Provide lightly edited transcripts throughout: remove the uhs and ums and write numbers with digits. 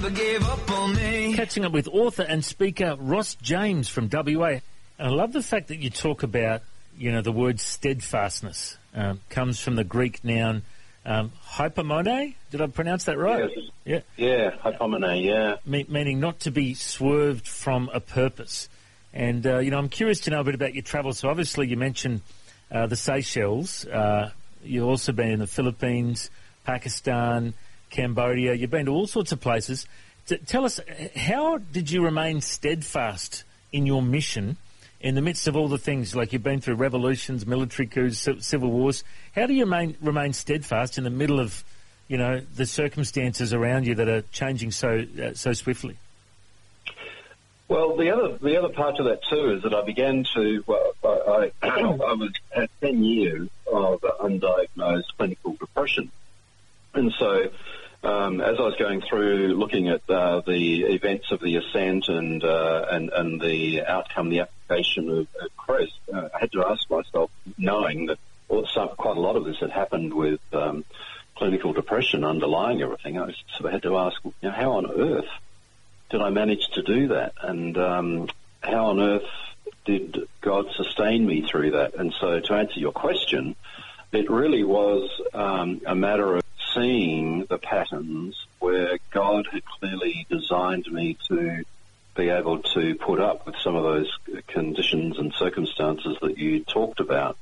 never gave up on me. Catching up with author and speaker Ross James from WA. And I love the fact that you talk about, the word steadfastness. Comes from the Greek noun hypomone. Did I pronounce that right? Yes. Yeah, hypomone, yeah. Meaning not to be swerved from a purpose. And, I'm curious to know a bit about your travels. So obviously you mentioned the Seychelles. You've also been in the Philippines, Pakistan, Cambodia. You've been to all sorts of places. Tell us, how did you remain steadfast in your mission in the midst of all the things, like you've been through revolutions, military coups, civil wars? How do you remain steadfast in the middle of, the circumstances around you that are changing so swiftly? Well, the other part of that too is that I began to. I was at 10 years of undiagnosed clinical depression, and so as I was going through looking at the events of the ascent and the outcome, the application of CREST, I had to ask myself, knowing that quite a lot of this had happened with clinical depression underlying everything, I sort of had to ask, how on earth did I manage to do that? And how on earth did God sustain me through that? And so to answer your question, it really was a matter of seeing the patterns where God had clearly designed me to be able to put up with some of those conditions and circumstances that you talked about.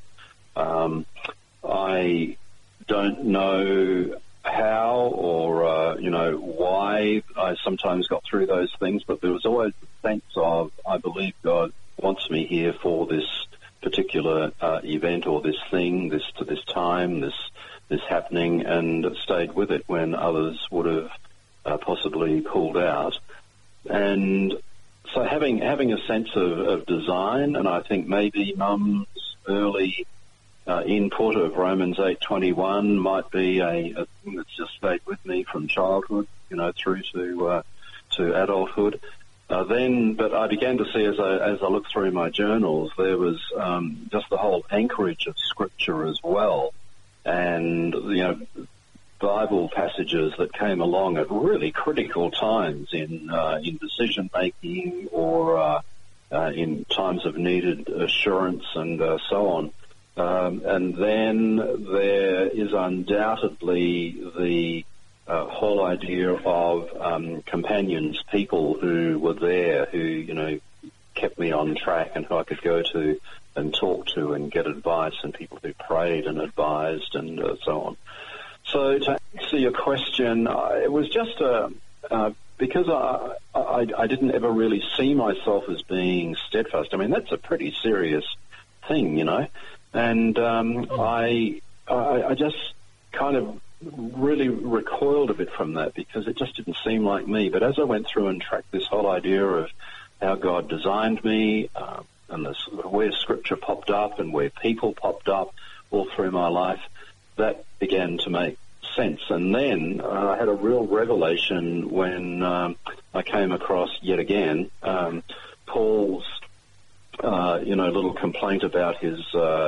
I don't know how or, why I sometimes got through those things, but there was always a sense of, I believe God wants me here for this particular event or this thing, this time, this happening, and stayed with it when others would have possibly pulled out. And so having a sense of design, and I think maybe Mum's early input of Romans 8:21 might be a thing that's just stayed with me from childhood, through to adulthood. But I began to see as I looked through my journals, there was just the whole anchorage of Scripture as well, and Bible passages that came along at really critical times in decision making or in times of needed assurance and so on. And then there is undoubtedly the whole idea of companions, people who were there, who, kept me on track and who I could go to and talk to and get advice, and people who prayed and advised and so on. So to answer your question, it was just because I didn't ever really see myself as being steadfast. I mean, that's a pretty serious thing, And I just kind of really recoiled a bit from that because it just didn't seem like me. But as I went through and tracked this whole idea of how God designed me and where Scripture popped up and where people popped up all through my life, that began to make sense. And then I had a real revelation when I came across, yet again, Paul's little complaint about his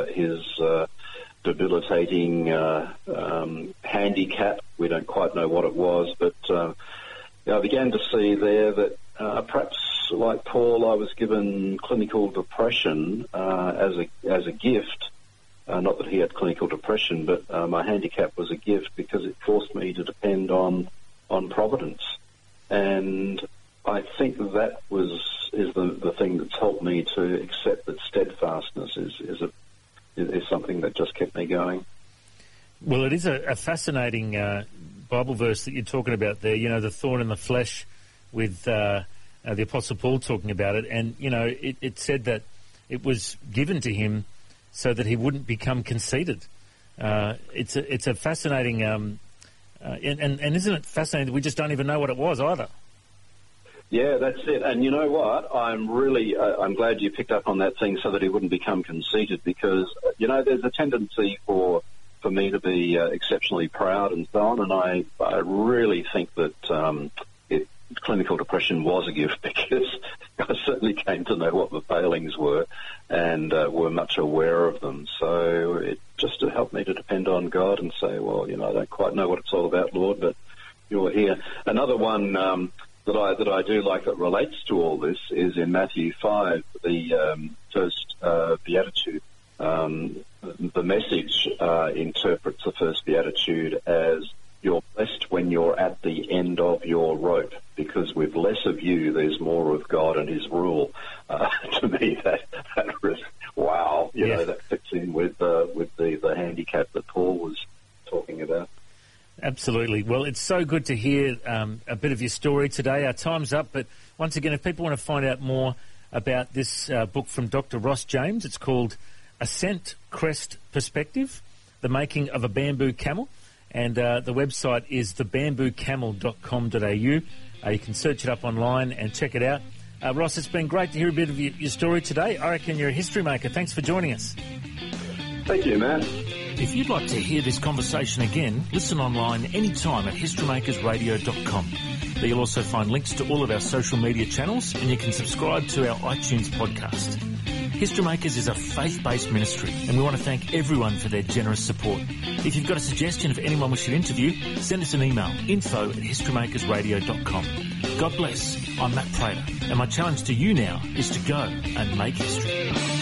debilitating handicap. We don't quite know what it was, but I began to see there that perhaps like Paul, I was given clinical depression as a gift. Not that he had clinical depression, but my handicap was a gift because it forced me to depend on providence. And I think that is the thing that's helped me to accept that steadfastness is something that just kept me going. Well, it is a fascinating Bible verse that you're talking about there, the thorn in the flesh with the Apostle Paul talking about it. And, it said that it was given to him so that he wouldn't become conceited. It's a fascinating, and isn't it fascinating that we just don't even know what it was either? Yeah, that's it. And you know what? I'm glad you picked up on that thing so that he wouldn't become conceited because, there's a tendency for me to be exceptionally proud and so on. And I really think that clinical depression was a gift because I certainly came to know what the failings were and were much aware of them. So it just helped me to depend on God and say, well, I don't quite know what it's all about, Lord, but you're here. Another one that I do like that relates to all this is in Matthew 5, the first beatitude. The Message interprets the first beatitude as you're blessed when you're at the end of your rope, because with less of you, there's more of God and His rule. To me, that wow, you know, that fits in with the handicap that Paul was talking about. Absolutely. Well, it's so good to hear a bit of your story today. Our time's up, but once again, if people want to find out more about this book from Dr. Ross James, it's called Ascent Crest Perspective, The Making of a Bamboo Camel, and the website is thebambooocamel.com.au. You can search it up online and check it out. Ross, it's been great to hear a bit of your story today. I reckon you're a history maker. Thanks for joining us. Thank you, Matt. If you'd like to hear this conversation again, listen online anytime at historymakersradio.com. There you'll also find links to all of our social media channels, and you can subscribe to our iTunes podcast. History Makers is a faith-based ministry, and we want to thank everyone for their generous support. If you've got a suggestion of anyone we should interview, send us an email, info@historymakersradio.com. God bless. I'm Matt Prater, and my challenge to you now is to go and make history.